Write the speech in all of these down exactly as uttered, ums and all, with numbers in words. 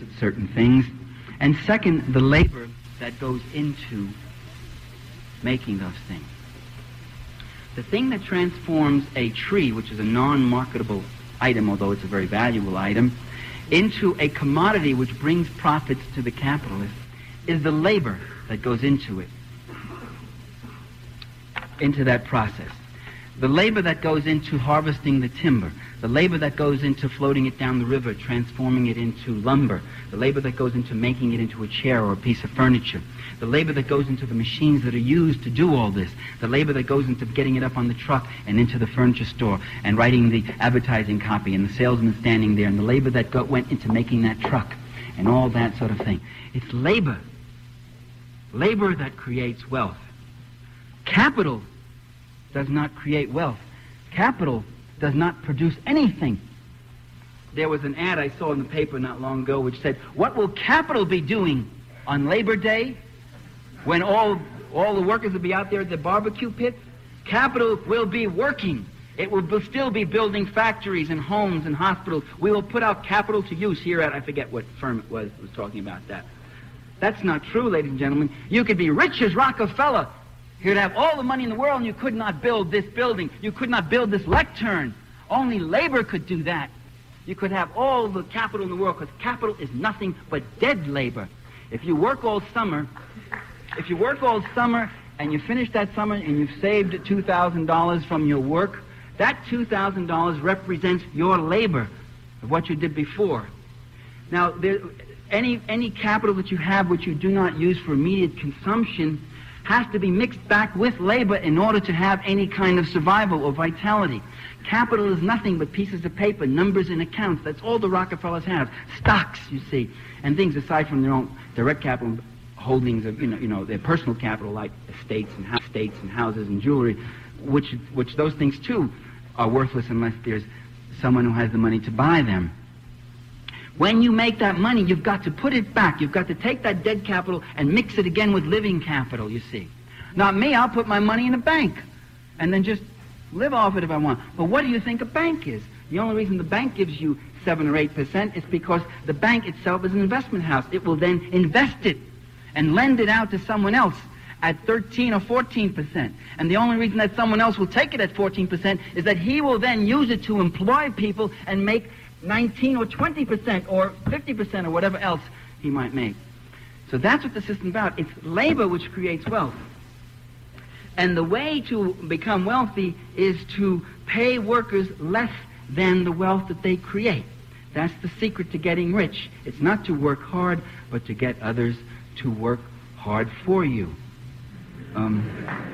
certain things. And second, the labor that goes into making those things. The thing that transforms a tree, which is a non-marketable item, although it's a very valuable item, into a commodity which brings profits to the capitalist, is the labor that goes into it, into that process. The labor that goes into harvesting the timber, the labor that goes into floating it down the river, transforming it into lumber, the labor that goes into making it into a chair or a piece of furniture, the labor that goes into the machines that are used to do all this, the labor that goes into getting it up on the truck and into the furniture store and writing the advertising copy and the salesman standing there, and the labor that go, went into making that truck and all that sort of thing. It's labor. Labor that creates wealth. Capital does not create wealth. Capital does not produce anything. There was an ad I saw in the paper not long ago which said, what will capital be doing on Labor Day when all, all the workers will be out there at the barbecue pits? Capital will be working. It will be, still be building factories and homes and hospitals. We will put our capital to use here at, I forget what firm it was, was talking about that. That's not true, ladies and gentlemen. You could be rich as Rockefeller. You'd have all the money in the world and you could not build this building. You could not build this lectern. Only labor could do that. You could have all the capital in the world, because capital is nothing but dead labor. If you work all summer, if you work all summer and you finish that summer and you've saved two thousand dollars from your work, that two thousand dollars represents your labor of what you did before. Now, there, any, any capital that you have which you do not use for immediate consumption has to be mixed back with labor in order to have any kind of survival or vitality. Capital is nothing but pieces of paper, numbers and accounts. That's all the Rockefellers have. Stocks, you see, and things aside from their own direct capital holdings of, you know, you know, their personal capital like estates and house, estates and houses and jewelry, which, which those things too are worthless unless there's someone who has the money to buy them. When you make that money, you've got to put it back. You've got to take that dead capital and mix it again with living capital, you see. Not me, I'll put my money in a bank and then just live off it if I want. But what do you think a bank is? The only reason the bank gives you seven or eight percent is because the bank itself is an investment house. It will then invest it and lend it out to someone else at thirteen or fourteen percent. And the only reason that someone else will take it at fourteen percent is that he will then use it to employ people and make nineteen or twenty percent or fifty percent or whatever else he might make. So that's what the system's about. It's labor which creates wealth. And the way to become wealthy is to pay workers less than the wealth that they create. That's the secret to getting rich. It's not to work hard, but to get others to work hard for you. Um,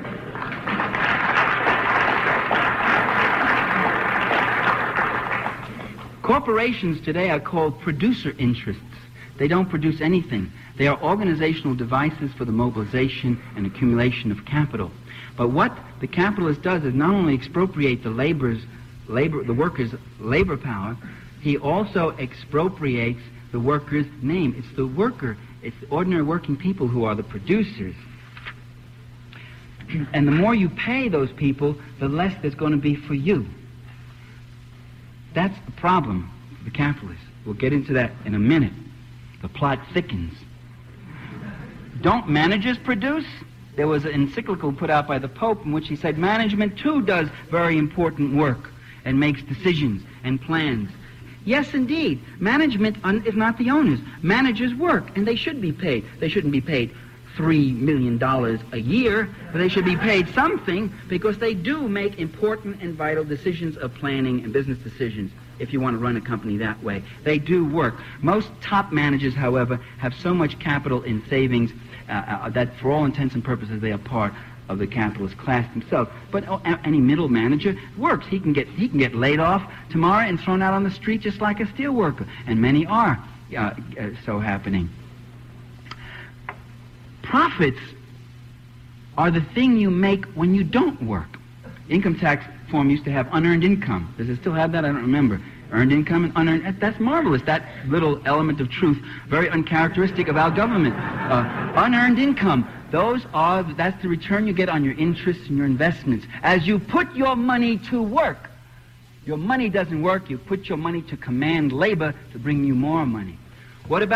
corporations today are called producer interests. They don't produce anything. They are organizational devices for the mobilization and accumulation of capital. But what the capitalist does is not only expropriate the labor's, labor, the worker's labor power, he also expropriates the worker's name. It's the worker, it's the ordinary working people who are the producers. And the more you pay those people, the less there's going to be for you. That's the problem for the capitalist. We'll get into that in a minute. The plot thickens. Don't managers produce? There was an encyclical put out by the Pope in which he said management too does very important work and makes decisions and plans. Yes, indeed. Management is not the owners. Managers work, and they should be paid. They shouldn't be paid three million dollars a year, but they should be paid something because they do make important and vital decisions of planning and business decisions if you want to run a company that way. They do work. Most top managers, however, have so much capital in savings uh, uh, that for all intents and purposes they are part of the capitalist class themselves. But oh, any middle manager works. He can get he can get laid off tomorrow and thrown out on the street just like a steel worker, and many are uh, uh, so happening. Profits are the thing you make when you don't work. Income tax form used to have unearned income. Does it still have that? I don't remember. Earned income and unearned. That's marvelous. That little element of truth, very uncharacteristic of our government. Uh, unearned income. Those are, that's the return you get on your interests and your investments. As you put your money to work, your money doesn't work. You put your money to command labor to bring you more money. What about